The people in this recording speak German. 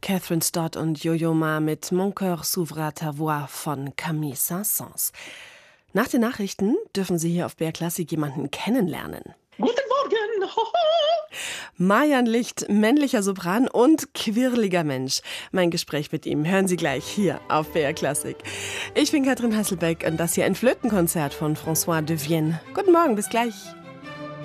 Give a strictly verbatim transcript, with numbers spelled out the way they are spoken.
Catherine Stott und Yo-Yo Ma mit Mon cœur s'ouvre à ta voix von Camille Saint-Saëns. Nach den Nachrichten dürfen Sie hier auf B R Klassik jemanden kennenlernen. Guten Morgen! Marjan Licht, männlicher Sopran und quirliger Mensch. Mein Gespräch mit ihm hören Sie gleich hier auf B R Klassik. Ich bin Katrin Hasselbeck und das hier ein Flötenkonzert von François de Vienne. Guten Morgen, bis gleich.